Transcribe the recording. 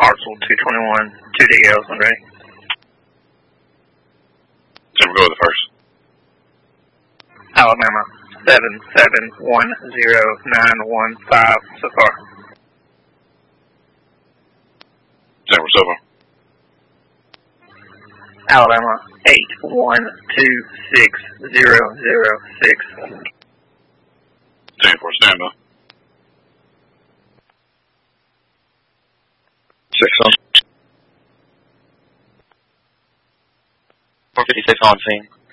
Hartsville 221, 2 DLs, I'm ready. So we'll go with the first. Alabama 7710915 so far. Denver Silver. Alabama 8126006. Denver Stanley. 6 on. 456 on scene.